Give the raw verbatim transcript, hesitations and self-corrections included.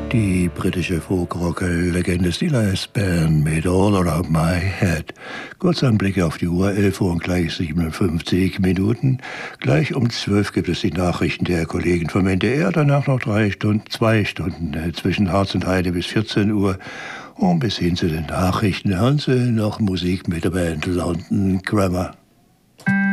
Die britische Folk-Rock-Legende Steelers Band mit All Around My Head. Kurz ein Blick auf die Uhr, elf Uhr und gleich siebenundfünfzig Minuten. Gleich um zwölf gibt es die Nachrichten der Kollegen vom N D R. Danach noch drei Stunden, zwei Stunden äh, zwischen Harz und Heide bis vierzehn Uhr. Und bis hin zu den Nachrichten hören Sie noch Musik mit der Band London Grammar.